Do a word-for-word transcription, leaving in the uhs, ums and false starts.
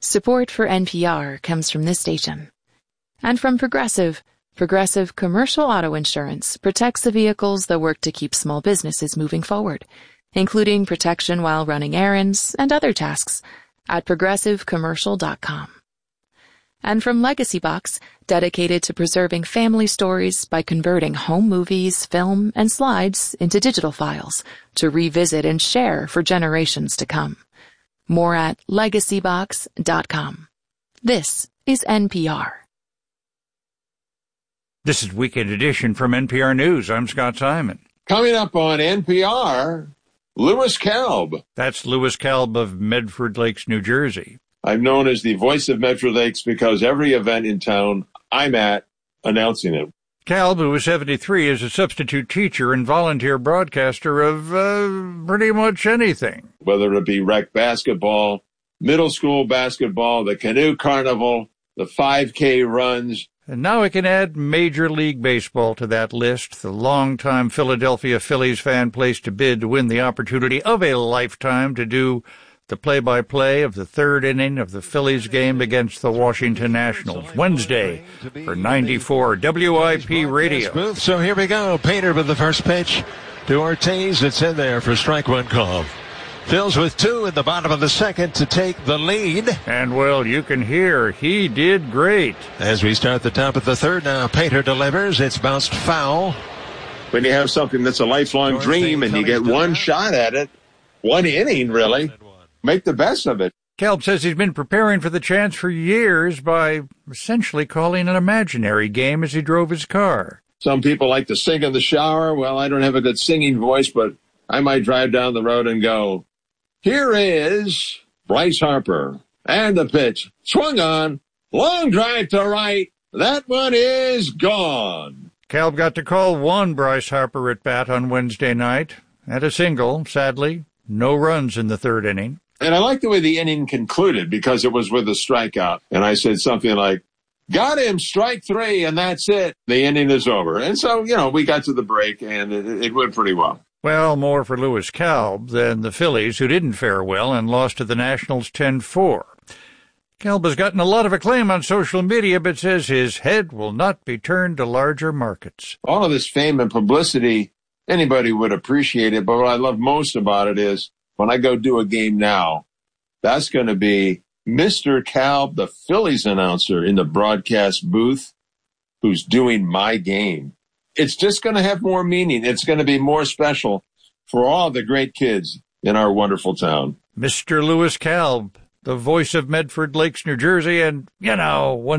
Support for N P R comes from this station. And from Progressive. Progressive Commercial Auto Insurance protects the vehicles that work to keep small businesses moving forward, including protection while running errands and other tasks at progressive commercial dot com. And from Legacy Box, dedicated to preserving family stories by converting home movies, film, and slides into digital files to revisit and share for generations to come. More at legacy box dot com. This is N P R. This is Weekend Edition from N P R News. I'm Scott Simon. Coming up on N P R, Lewis Kalb. That's Lewis Kalb of Medford Lakes, New Jersey. I'm known as the voice of Medford Lakes because every event in town I'm at announcing it. Kalb, who is seventy-three, is a substitute teacher and volunteer broadcaster of uh, pretty much anything. Whether it be rec basketball, middle school basketball, the canoe carnival, the five K runs. And now we can add Major League Baseball to that list. The longtime Philadelphia Phillies fan placed a bid to win the opportunity of a lifetime to do the play-by-play of the third inning of the Phillies game against the Washington Nationals. Wednesday for ninety-four W I P Radio. So here we go. Painter with the first pitch to Ortiz. It's in there for strike one call. Phils with two in the bottom of the second to take the lead. And, well, you can hear he did great. As we start the top of the third now, Painter delivers. It's bounced foul. When you have something that's a lifelong dream and you get one shot at it, one inning, really, make the best of it. Kalb says he's been preparing for the chance for years by essentially calling an imaginary game as he drove his car. Some people like to sing in the shower. Well, I don't have a good singing voice, but I might drive down the road and go, here is Bryce Harper. And the pitch. Swung on. Long drive to right. That one is gone. Kalb got to call one Bryce Harper at bat on Wednesday night. At a single, sadly. No runs in the third inning. And I like the way the inning concluded because it was with a strikeout. And I said something like, got him, strike three, and that's it. The inning is over. And so, you know, we got to the break, and it, it went pretty well. Well, more for Lewis Kalb than the Phillies, who didn't fare well and lost to the Nationals ten four. Kalb has gotten a lot of acclaim on social media, but says his head will not be turned to larger markets. All of this fame and publicity, anybody would appreciate it, but what I love most about it is when I go do a game now, that's going to be Mister Kalb, the Phillies announcer in the broadcast booth, who's doing my game. It's just going to have more meaning. It's going to be more special for all the great kids in our wonderful town. Mister Lewis Kalb, the voice of Medford Lakes, New Jersey, and, you know, one